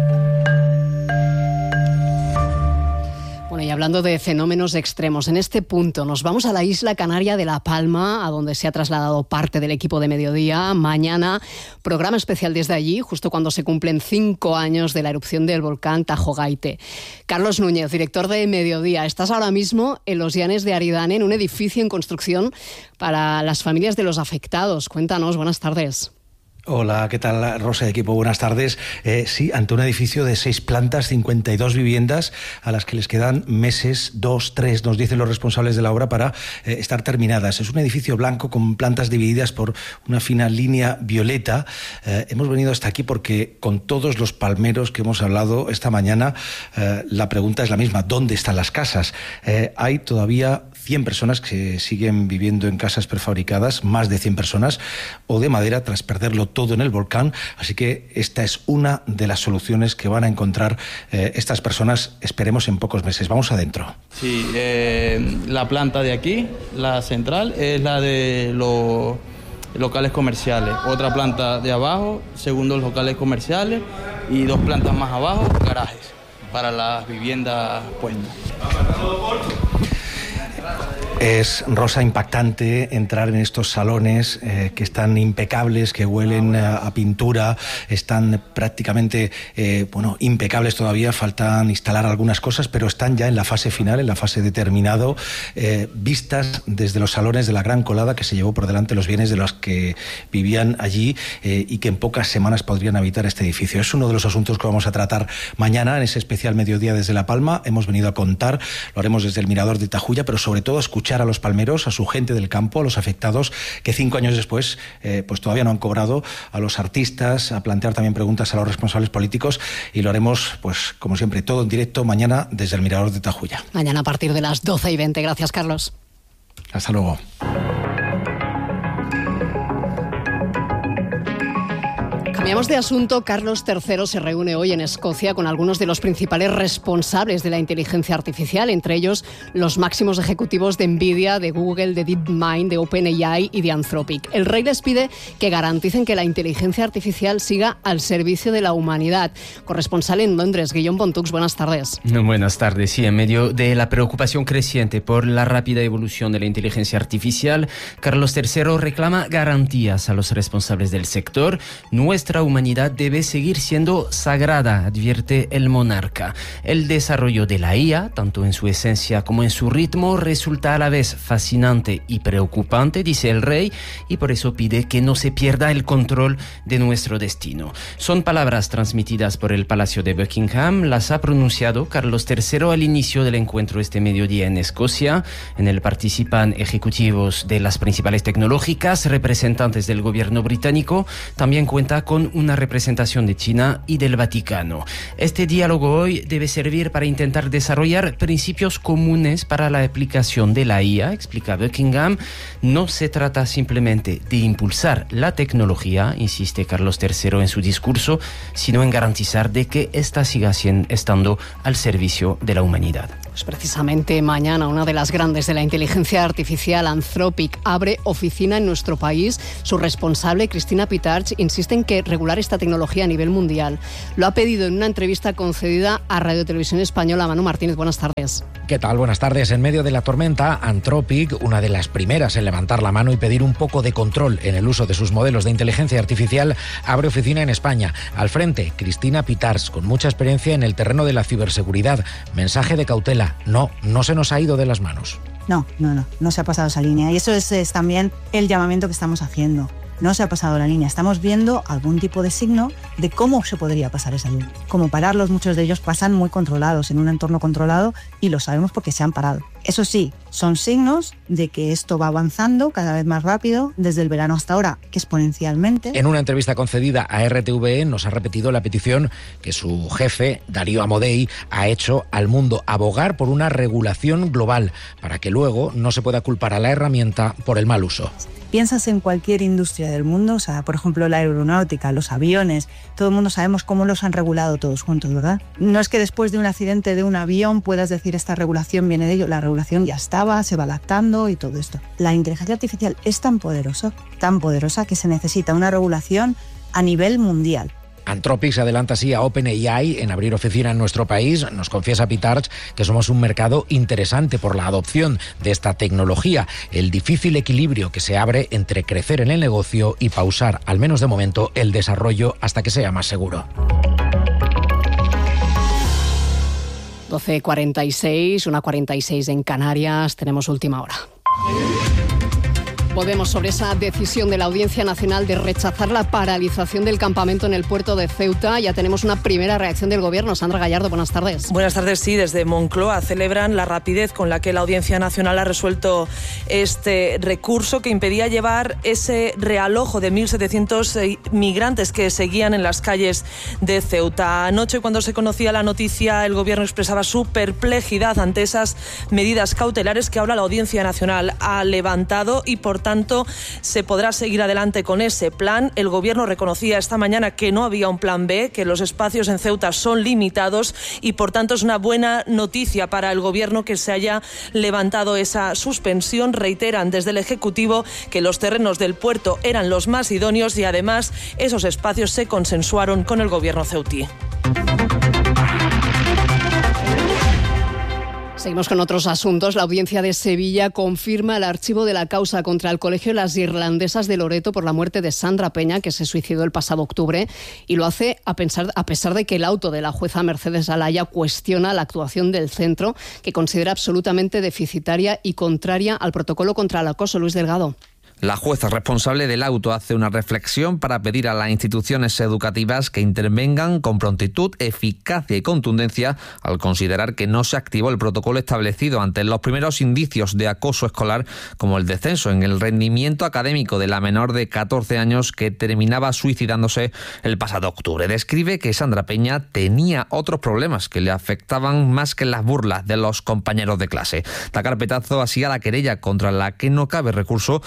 Bueno, y hablando de fenómenos extremos, en este punto nos vamos a la isla canaria de La Palma, a donde se ha trasladado parte del equipo de Mediodía. Mañana, programa especial desde allí, justo cuando se cumplen cinco años de la erupción del volcán Tajo Gaite. Carlos Núñez, director de Mediodía, estás ahora mismo en los Llanes de Aridane, en un edificio en construcción para las familias de los afectados. Cuéntanos, buenas tardes. Hola, ¿qué tal, Rosa, equipo? Buenas tardes. Eh, sí, ante un edificio de seis plantas, cincuenta y dos viviendas, a las que les quedan meses, dos, tres, nos dicen los responsables de la obra, para eh, estar terminadas. Es un edificio blanco con plantas divididas por una fina línea violeta. Eh, hemos venido hasta aquí porque con todos los palmeros que hemos hablado esta mañana, eh, la pregunta es la misma: ¿dónde están las casas? Eh, hay todavía cien personas que siguen viviendo en casas prefabricadas, más de cien personas, o de madera, tras perderlo todo en el volcán. Así que esta es una de las soluciones que van a encontrar eh, estas personas, esperemos, en pocos meses. Vamos adentro. Sí, eh, la planta de aquí, la central, es la de los locales comerciales. Otra planta de abajo, segundos locales comerciales, y dos plantas más abajo, garajes para las viviendas puestas. Es, Rosa, impactante entrar en estos salones eh, que están impecables, que huelen a, a pintura, están prácticamente eh, bueno, impecables todavía, faltan instalar algunas cosas, pero están ya en la fase final, en la fase de terminado, eh, vistas desde los salones de la gran colada que se llevó por delante los bienes de los que vivían allí eh, y que en pocas semanas podrían habitar este edificio. Es uno de los asuntos que vamos a tratar mañana en ese especial Mediodía desde La Palma. Hemos venido a contar, lo haremos desde el Mirador de Tajuya, pero sobre todo a escuchar a los palmeros, a su gente del campo, a los afectados, que cinco años después eh, pues todavía no han cobrado, a los artistas, a plantear también preguntas a los responsables políticos, y lo haremos, pues como siempre, todo en directo mañana desde el Mirador de Tajuya. Mañana a partir de las doce y veinte. Gracias, Carlos. Hasta luego. Cambiamos de asunto. Carlos tercero se reúne hoy en Escocia con algunos de los principales responsables de la inteligencia artificial, entre ellos los máximos ejecutivos de Nvidia, de Google, de DeepMind, de OpenAI y de Anthropic. El rey les pide que garanticen que la inteligencia artificial siga al servicio de la humanidad. Corresponsal en Londres, Guillaume Pontux, buenas tardes. Buenas tardes. Sí, en medio de la preocupación creciente por la rápida evolución de la inteligencia artificial, Carlos tercero reclama garantías a los responsables del sector. Nuestra humanidad debe seguir siendo sagrada, advierte el monarca. El desarrollo de la I A, tanto en su esencia como en su ritmo, resulta a la vez fascinante y preocupante, dice el rey, y por eso pide que no se pierda el control de nuestro destino. Son palabras transmitidas por el Palacio de Buckingham, las ha pronunciado Carlos tercero al inicio del encuentro este mediodía en Escocia. En él participan ejecutivos de las principales tecnológicas, representantes del gobierno británico, también cuenta con una representación de China y del Vaticano. Este diálogo hoy debe servir para intentar desarrollar principios comunes para la aplicación de la I A, explica Buckingham. No se trata simplemente de impulsar la tecnología, insiste Carlos tercero en su discurso, sino en garantizar de que ésta siga estando al servicio de la humanidad. Pues precisamente mañana una de las grandes de la inteligencia artificial, Anthropic, abre oficina en nuestro país. Su responsable, Cristina Pitarch, insiste en que regular esta tecnología a nivel mundial. Lo ha pedido en una entrevista concedida a Radio Televisión Española. Manu Martínez, buenas tardes. ¿Qué tal? Buenas tardes. En medio de la tormenta, Anthropic, una de las primeras en levantar la mano y pedir un poco de control en el uso de sus modelos de inteligencia artificial, abre oficina en España. Al frente, Cristina Pitarch, con mucha experiencia en el terreno de la ciberseguridad. Mensaje de cautela. No, no se nos ha ido de las manos. No, no, no, no se ha pasado esa línea. Y eso es, es también el llamamiento que estamos haciendo. No se ha pasado la línea. Estamos viendo algún tipo de signo de cómo se podría pasar esa línea. Cómo pararlos, muchos de ellos pasan muy controlados, en un entorno controlado, y lo sabemos porque se han parado. Eso sí, son signos de que esto va avanzando cada vez más rápido, desde el verano hasta ahora, que exponencialmente. En una entrevista concedida a R T V E nos ha repetido la petición que su jefe, Darío Amodei, ha hecho al mundo: abogar por una regulación global, para que luego no se pueda culpar a la herramienta por el mal uso. Piensas en cualquier industria del mundo, o sea, por ejemplo, la aeronáutica, los aviones, todo el mundo sabemos cómo los han regulado todos juntos, ¿verdad? No es que después de un accidente de un avión puedas decir esta regulación viene de ello, la regulación ya estaba, se va adaptando y todo esto. La inteligencia artificial es tan poderosa, tan poderosa que se necesita una regulación a nivel mundial. Anthropic se adelanta así a OpenAI en abrir oficina en nuestro país. Nos confiesa Pitarch que somos un mercado interesante por la adopción de esta tecnología, el difícil equilibrio que se abre entre crecer en el negocio y pausar, al menos de momento, el desarrollo hasta que sea más seguro. doce cuarenta y seis, una cuarenta y seis en Canarias, tenemos última hora. Volvemos sobre esa decisión de la Audiencia Nacional de rechazar la paralización del campamento en el puerto de Ceuta. Ya tenemos una primera reacción del Gobierno. Sandra Gallardo, buenas tardes. Buenas tardes, sí. Desde Moncloa celebran la rapidez con la que la Audiencia Nacional ha resuelto este recurso que impedía llevar ese realojo de mil setecientos migrantes que seguían en las calles de Ceuta. Anoche, cuando se conocía la noticia, el Gobierno expresaba su perplejidad ante esas medidas cautelares que ahora la Audiencia Nacional ha levantado y, por tanto, se podrá seguir adelante con ese plan. El Gobierno reconocía esta mañana que no había un plan B, que los espacios en Ceuta son limitados y, por tanto, es una buena noticia para el Gobierno que se haya levantado esa suspensión. Reiteran desde el Ejecutivo que los terrenos del puerto eran los más idóneos y, además, esos espacios se consensuaron con el Gobierno ceutí. Seguimos con otros asuntos. La Audiencia de Sevilla confirma el archivo de la causa contra el Colegio Las Irlandesas de Loreto por la muerte de Sandra Peña, que se suicidó el pasado octubre, y lo hace a pesar, a pesar de que el auto de la jueza Mercedes Alaya cuestiona la actuación del centro, que considera absolutamente deficitaria y contraria al protocolo contra el acoso. Luis Delgado. La jueza responsable del auto hace una reflexión para pedir a las instituciones educativas que intervengan con prontitud, eficacia y contundencia al considerar que no se activó el protocolo establecido ante los primeros indicios de acoso escolar, como el descenso en el rendimiento académico de la menor de catorce años que terminaba suicidándose el pasado octubre. Describe que Sandra Peña tenía otros problemas que le afectaban más que las burlas de los compañeros de clase. Da carpetazo así a la querella contra la que no cabe recurso de los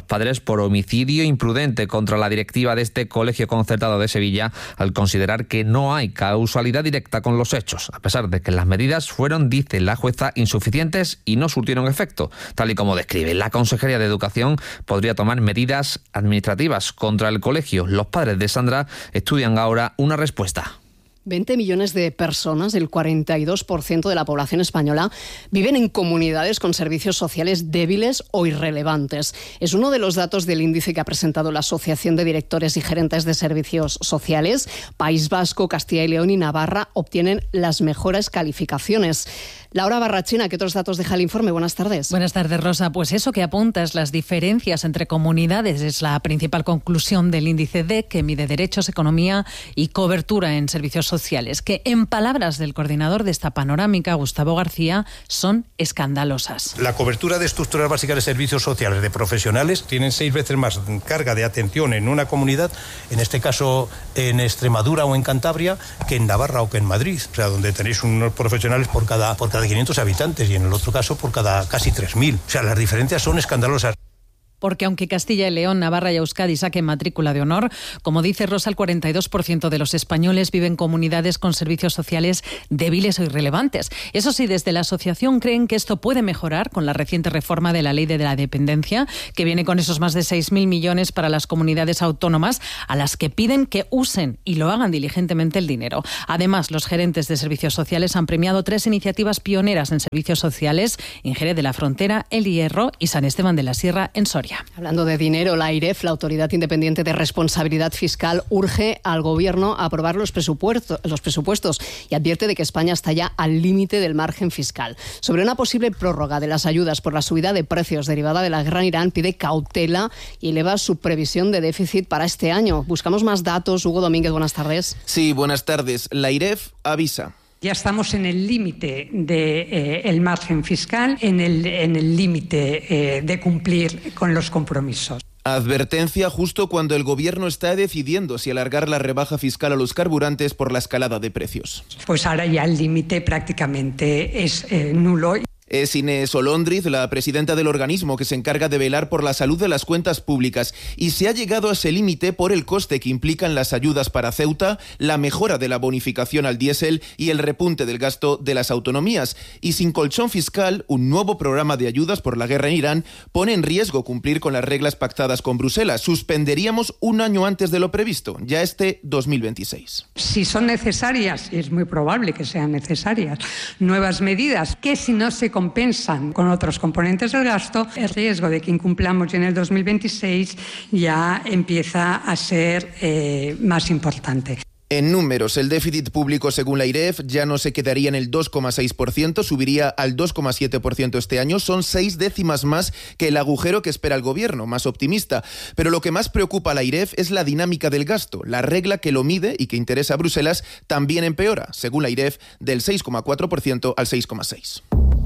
padres por homicidio imprudente contra la directiva de este colegio concertado de Sevilla, al considerar que no hay causalidad directa con los hechos, a pesar de que las medidas fueron, dice la jueza, insuficientes y no surtieron efecto. Tal y como describe la Consejería de Educación, podría tomar medidas administrativas contra el colegio. Los padres de Sandra estudian ahora una respuesta. veinte millones de personas, el cuarenta y dos por ciento de la población española, viven en comunidades con servicios sociales débiles o irrelevantes. Es uno de los datos del índice que ha presentado la Asociación de Directores y Gerentes de Servicios Sociales. País Vasco, Castilla y León y Navarra obtienen las mejores calificaciones. Laura Barrachina, ¿qué otros datos deja el informe? Buenas tardes. Buenas tardes, Rosa. Pues eso que apuntas, las diferencias entre comunidades, es la principal conclusión del índice D E C, que mide derechos, economía y cobertura en servicios sociales, que en palabras del coordinador de esta panorámica, Gustavo García, son escandalosas. La cobertura de estructuras básicas de servicios sociales de profesionales tienen seis veces más carga de atención en una comunidad, en este caso en Extremadura o en Cantabria, que en Navarra o que en Madrid, o sea, donde tenéis unos profesionales por cada, por cada de quinientos habitantes y en el otro caso por cada casi tres mil. O sea, las diferencias son escandalosas. Porque aunque Castilla y León, Navarra y Euskadi saquen matrícula de honor, como dice Rosa, el cuarenta y dos por ciento de los españoles viven en comunidades con servicios sociales débiles o irrelevantes. Eso sí, desde la asociación creen que esto puede mejorar con la reciente reforma de la Ley de la Dependencia, que viene con esos más de seis mil millones para las comunidades autónomas, a las que piden que usen y lo hagan diligentemente el dinero. Además, los gerentes de servicios sociales han premiado tres iniciativas pioneras en servicios sociales en Jerez de la Frontera, El Hierro y San Esteban de la Sierra, en Soria. Hablando de dinero, la AIREF, la Autoridad Independiente de Responsabilidad Fiscal, urge al Gobierno a aprobar los presupuestos, los presupuestos y advierte de que España está ya al límite del margen fiscal. Sobre una posible prórroga de las ayudas por la subida de precios derivada de la guerra en Irán, pide cautela y eleva su previsión de déficit para este año. Buscamos más datos. Hugo Domínguez, buenas tardes. Sí, buenas tardes. La AIREF avisa. Ya estamos en el límite del de, eh, margen fiscal, en el en el límite eh, de cumplir con los compromisos. Advertencia justo cuando el Gobierno está decidiendo si alargar la rebaja fiscal a los carburantes por la escalada de precios. Pues ahora ya el límite prácticamente es eh, nulo. Es Inés Olóndriz, la presidenta del organismo que se encarga de velar por la salud de las cuentas públicas, y se ha llegado a ese límite por el coste que implican las ayudas para Ceuta, la mejora de la bonificación al diésel y el repunte del gasto de las autonomías. Y sin colchón fiscal, un nuevo programa de ayudas por la guerra en Irán pone en riesgo cumplir con las reglas pactadas con Bruselas. Suspenderíamos un año antes de lo previsto, ya este dos mil veintiséis. Si son necesarias, y es muy probable que sean necesarias, nuevas medidas que si no se compensan con otros componentes del gasto, el riesgo de que incumplamos en el dos mil veintiséis ya empieza a ser eh, más importante. En números, el déficit público según la AIREF ya no se quedaría en el dos coma seis por ciento, subiría al dos coma siete por ciento este año. Son seis décimas más que el agujero que espera el Gobierno, más optimista. Pero lo que más preocupa a la AIREF es la dinámica del gasto. La regla que lo mide y que interesa a Bruselas también empeora, según la AIREF, del seis coma cuatro por ciento al seis coma seis por ciento.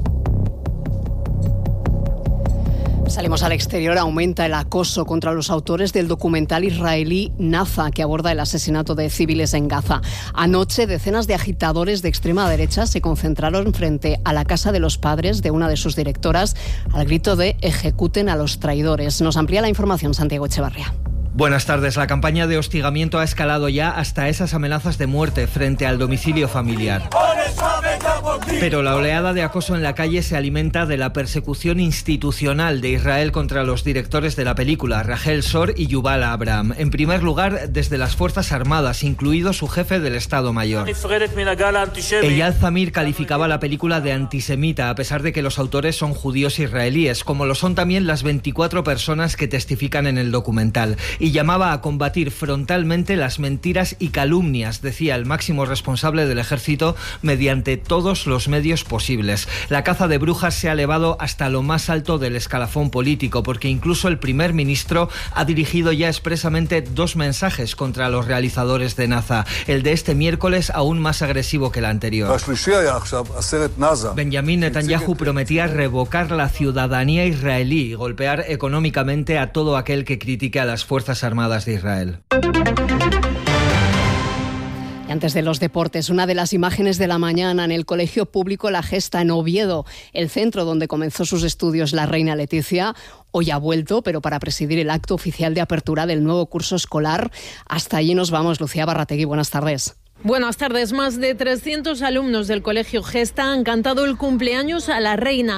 Salimos al exterior. Aumenta el acoso contra los autores del documental israelí Naza, que aborda el asesinato de civiles en Gaza. Anoche, decenas de agitadores de extrema derecha se concentraron frente a la casa de los padres de una de sus directoras al grito de «ejecuten a los traidores». Nos amplía la información Santiago Echevarría. Buenas tardes. La campaña de hostigamiento ha escalado ya hasta esas amenazas de muerte frente al domicilio familiar. Pero la oleada de acoso en la calle se alimenta de la persecución institucional de Israel contra los directores de la película, Rachel Shor y Yuval Abraham. En primer lugar, desde las Fuerzas Armadas, incluido su jefe del Estado Mayor. Eyal Zamir calificaba la película de antisemita, a pesar de que los autores son judíos israelíes, como lo son también las veinticuatro personas que testifican en el documental. Y llamaba a combatir frontalmente las mentiras y calumnias, decía el máximo responsable del ejército, mediante todos los medios posibles. La caza de brujas se ha elevado hasta lo más alto del escalafón político, porque incluso el primer ministro ha dirigido ya expresamente dos mensajes contra los realizadores de Naza. El de este miércoles aún más agresivo que el anterior. Benjamín Netanyahu prometía revocar la ciudadanía israelí y golpear económicamente a todo aquel que critique a las Fuerzas Armadas de Israel. Y antes de los deportes, una de las imágenes de la mañana en el Colegio Público La Gesta, en Oviedo, el centro donde comenzó sus estudios la reina Letizia, hoy ha vuelto, pero para presidir el acto oficial de apertura del nuevo curso escolar. Hasta allí nos vamos. Lucía Barrategui, buenas tardes. Buenas tardes. Más de trescientos alumnos del Colegio Gesta han cantado el cumpleaños a la reina.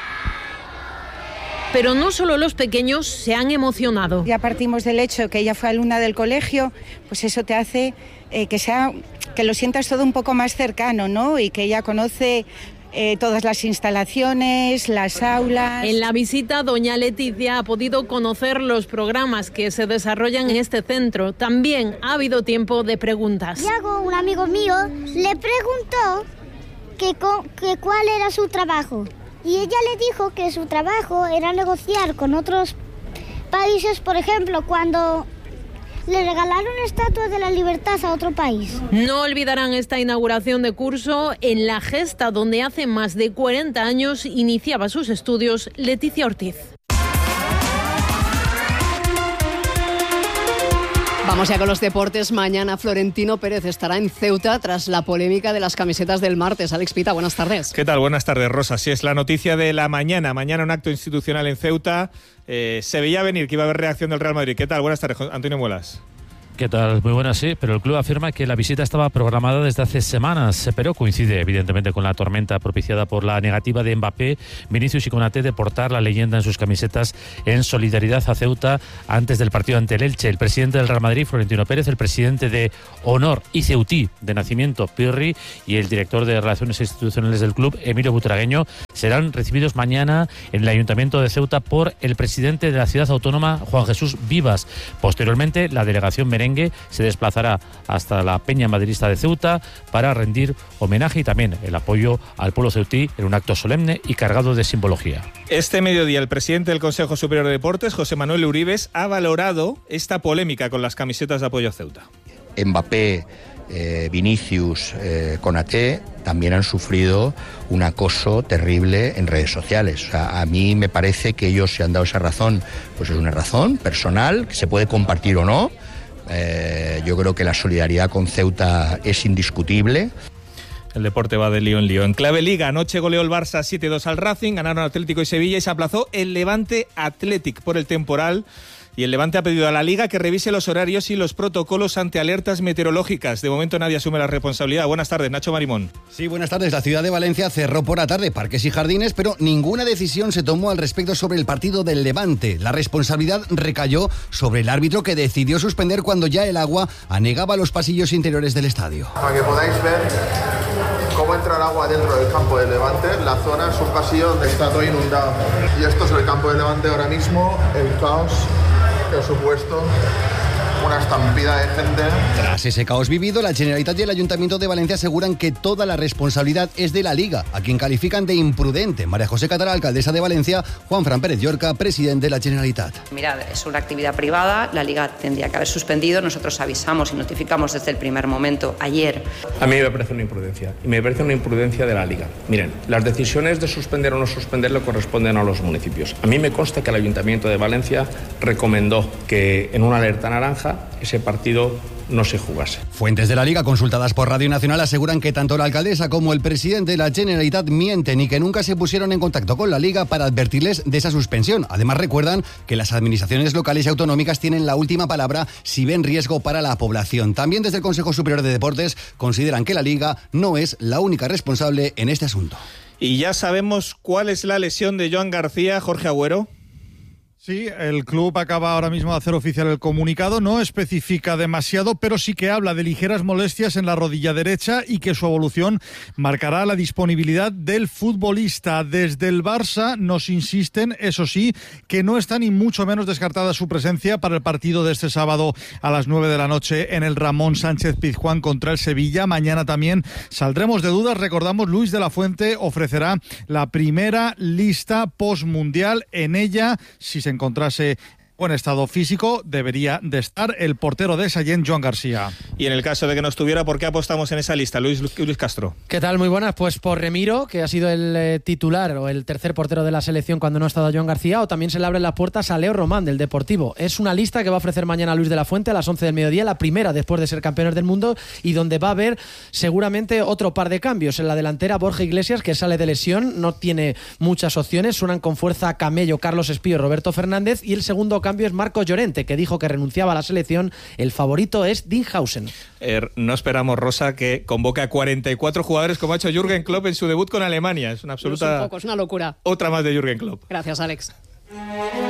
Pero no solo los pequeños se han emocionado. Ya partimos del hecho que ella fue alumna del colegio, pues eso te hace eh, que sea, que lo sientas todo un poco más cercano, ¿no? Y que ella conoce eh, todas las instalaciones, las aulas. En la visita, doña Letizia ha podido conocer los programas que se desarrollan en este centro. También ha habido tiempo de preguntas. Yago, un amigo mío, le preguntó que, que cuál era su trabajo. Y ella le dijo que su trabajo era negociar con otros países, por ejemplo, cuando le regalaron estatua de la libertad a otro país. No olvidarán esta inauguración de curso en La Gesta, donde hace más de cuarenta años iniciaba sus estudios Letizia Ortiz. Vamos ya con los deportes. Mañana Florentino Pérez estará en Ceuta tras la polémica de las camisetas del martes. Alex Pita, buenas tardes. ¿Qué tal? Buenas tardes, Rosa. Sí, es la noticia de la mañana. Mañana un acto institucional en Ceuta. Eh, se veía venir que iba a haber reacción del Real Madrid. ¿Qué tal? Buenas tardes, Antonio Muelas. ¿Qué tal? Muy buenas, sí, pero el club afirma que la visita estaba programada desde hace semanas, pero coincide evidentemente con la tormenta propiciada por la negativa de Mbappé, Vinicius y Konaté de portar la leyenda en sus camisetas en solidaridad a Ceuta antes del partido ante el Elche. El presidente del Real Madrid, Florentino Pérez, el presidente de Honor y Ceutí de nacimiento, Pirri, y el director de Relaciones Institucionales del club, Emilio Butragueño, serán recibidos mañana en el Ayuntamiento de Ceuta por el presidente de la ciudad autónoma, Juan Jesús Vivas. Posteriormente, la delegación merengue se desplazará hasta la Peña Madridista de Ceuta para rendir homenaje y también el apoyo al pueblo ceutí en un acto solemne y cargado de simbología. Este mediodía el presidente del Consejo Superior de Deportes, José Manuel Uribes, ha valorado esta polémica con las camisetas de apoyo a Ceuta. Mbappé, eh, Vinicius, eh, Konaté también han sufrido un acoso terrible en redes sociales. O sea, a mí me parece que ellos se han dado esa razón, pues es una razón personal que se puede compartir o no. Eh, yo creo que la solidaridad con Ceuta es indiscutible. El deporte va de lío en lío. En clave Liga, anoche goleó el Barça siete dos al Racing, ganaron Atlético y Sevilla y se aplazó el Levante Athletic por el temporal. Y el Levante ha pedido a la Liga que revise los horarios y los protocolos ante alertas meteorológicas. De momento nadie asume la responsabilidad. Buenas tardes, Nacho Marimón. Sí, buenas tardes. La ciudad de Valencia cerró por la tarde parques y jardines, pero ninguna decisión se tomó al respecto sobre el partido del Levante. La responsabilidad recayó sobre el árbitro, que decidió suspender cuando ya el agua anegaba los pasillos interiores del estadio. Para que podáis ver cómo entra el agua dentro del campo del Levante, la zona es un pasillo donde está todo inundado. Y esto es el campo del Levante ahora mismo, el caos que ha supuesto una estampida de gente. Tras ese caos vivido, la Generalitat y el Ayuntamiento de Valencia aseguran que toda la responsabilidad es de la Liga, a quien califican de imprudente. María José Catalá, alcaldesa de Valencia, Juan Fran Pérez Llorca, presidente de la Generalitat. Mirad, es una actividad privada, la Liga tendría que haber suspendido, nosotros avisamos y notificamos desde el primer momento, ayer. A mí me parece una imprudencia, y me parece una imprudencia de la Liga. Miren, las decisiones de suspender o no suspender le corresponden a los municipios. A mí me consta que el Ayuntamiento de Valencia recomendó que en una alerta naranja ese partido no se jugase. Fuentes de la Liga consultadas por Radio Nacional aseguran que tanto la alcaldesa como el presidente de la Generalitat mienten y que nunca se pusieron en contacto con la Liga para advertirles de esa suspensión. Además, recuerdan que las administraciones locales y autonómicas tienen la última palabra si ven riesgo para la población. También desde el Consejo Superior de Deportes consideran que la Liga no es la única responsable en este asunto. Y ya sabemos cuál es la lesión de Joan García, Jorge Agüero. Sí, el club acaba ahora mismo de hacer oficial el comunicado, no especifica demasiado, pero sí que habla de ligeras molestias en la rodilla derecha y que su evolución marcará la disponibilidad del futbolista. Desde el Barça nos insisten, eso sí, que no está ni mucho menos descartada su presencia para el partido de este sábado a las nueve de la noche en el Ramón Sánchez Pizjuán contra el Sevilla. Mañana también saldremos de dudas. Recordamos, Luis de la Fuente ofrecerá la primera lista postmundial. En ella, si se encontrase buen estado físico debería de estar el portero de Sallent, Joan García. Y en el caso de que no estuviera, ¿por qué apostamos en esa lista? Luis, Luis Castro. ¿Qué tal? Muy buenas. Pues por Remiro, que ha sido el eh, titular o el tercer portero de la selección cuando no ha estado Joan García, o también se le abren las puertas a Leo Román, del Deportivo. Es una lista que va a ofrecer mañana Luis de la Fuente a las once del mediodía, la primera después de ser campeones del mundo, y donde va a haber seguramente otro par de cambios. En la delantera, Borja Iglesias, que sale de lesión, no tiene muchas opciones. Suenan con fuerza Camello, Carlos Espío, Roberto Fernández, y el segundo cambio es Marcos Llorente, que dijo que renunciaba a la selección. El favorito es Dinhausen. Eh, no esperamos, Rosa, que convoque a cuarenta y cuatro jugadores como ha hecho Jürgen Klopp en su debut con Alemania. Es una absoluta... No es un poco, es una locura. Otra más de Jürgen Klopp. Gracias, Alex.